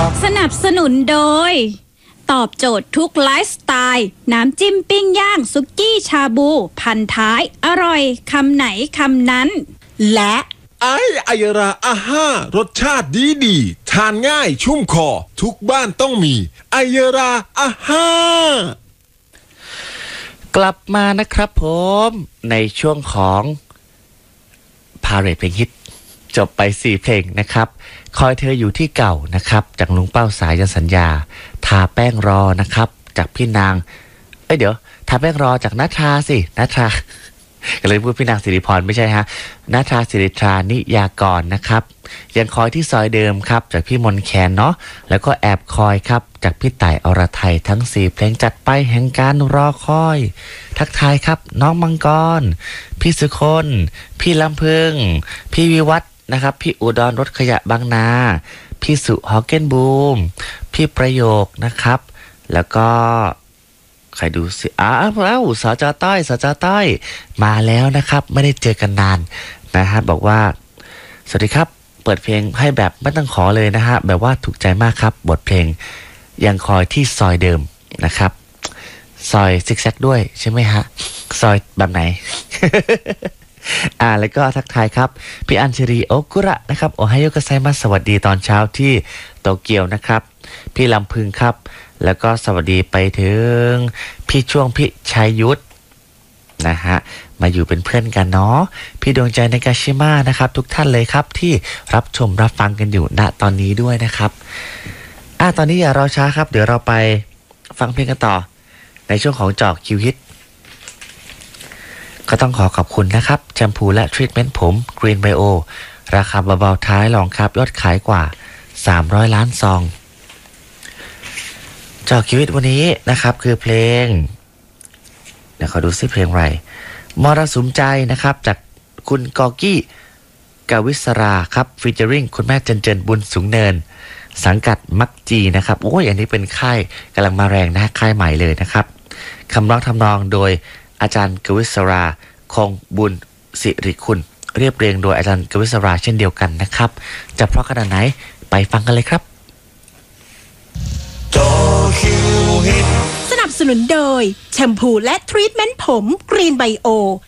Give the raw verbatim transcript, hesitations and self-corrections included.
สนับสนุนโดยตอบโจทย์ทุกไลฟ์สไตล์น้ำจิ้มปิ้งย่างสุกี้ชาบูพันท้ายอร่อยคำไหนคำนั้นและไอไอยราอาห้ารสชาติดีดีทานง่ายชุ่มคอทุกบ้านต้องมีไอยราอาห้ากลับมานะครับผมในช่วงของพาเรทเพลงฮิตจบไปสี่เพลงนะครับคอยเธออยู่ที่เก่านะครับจากลุงเป้าสายันสัญญาทาแป้งรอนะครับจากพี่นางเอ้ยเดี๋ยวทาแป้งรอจากนัทราสินัทราก็เลยพูดพี่นางสิริพรไม่ใช่ฮะนัทราสิริธรานิยากรนะครับยังคอยที่ซอยเดิมครับจากพี่มนแคนเนาะแล้วก็แอบคอยครับจากพี่ต่ายอรไทยทั้งสี่เพลงจัดไปแห่งการรอคอยทักทายครับน้องมังกรพี่สุคนพี่ลำพึงพี่วิวัฒน์นะครับพี่อุดรรถขยะบางนาพี่สุฮอกเกนบูมพี่ประโยคนะครับแล้วก็ใครดูสิอ้าวอ้าวสจต้อยสจต้อยมาแล้วนะครับไม่ได้เจอกันนานนะฮะบอกว่าสวัสดีครับเปิดเพลงให้แบบไม่ต้องขอเลยนะฮะแบบว่าถูกใจมากครับบทเพลงยังคอยที่ซอยเดิมนะครับซอยซิกแซกด้วยใช่ไหมฮะซอยแบบไหน อ่าแล้วก็ทักทายครับพี่อัญชรีโอกุระนะครับโอไฮโอกัสไซมัสสวัสดีตอนเช้าที่โตเกียวนะครับพี่ลำพึงครับแล้วก็สวัสดีไปถึงพี่ช่วงพี่ชัยยุทธนะฮะมาอยู่เป็นเพื่อนกันเนาะพี่ดวงใจในกาชิมะนะครับทุกท่านเลยครับที่รับชมรับฟังกันอยู่ณตอนนี้ด้วยนะครับอ่ะตอนนี้อย่ารอช้าครับเดี๋ยวเราไปฟังเพลงกันต่อในช่วงของเจาะคิวฮิตก็ต้องขอขอบคุณนะครับแชมพูและทรีทเมนต์ผม Green Bio ราคาเบาๆท้ายรองครับยอดขายกว่าสามร้อยล้านซองเจาะคิวฮิตวันนี้นะครับคือเพลงเดี๋ยวขอดูซิเพลงอะไรมรสุมใจนะครับจากคุณกอกี้กวิศราครับฟีเจอริงคุณแม่เจนเจนบุญสูงเนินสังกัดมักจีนะครับโอ้ยอันนี้เป็นค่ายกำลังมาแรงนะค่ายใหม่เลยนะครับคำร้องทำนองโดยอาจารย์กวิศราคงบุญสิริคุณเรียบเรียงโดยอาจารย์กวิศราเช่นเดียวกันนะครับจะเพราะขนาดไหนไปฟังกันเลยครับสนับสนุนโดยแชมพูและทรีทเมนต์ผม Green Bio